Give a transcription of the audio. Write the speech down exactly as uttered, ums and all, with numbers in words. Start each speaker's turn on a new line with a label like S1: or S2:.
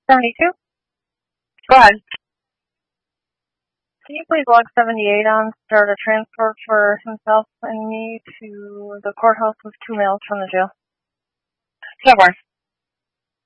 S1: seventy-two?
S2: Go ahead.
S1: Can you please log seventy-eight on, start a transport for himself and me to the courthouse with two mails from the jail?
S2: Somewhere.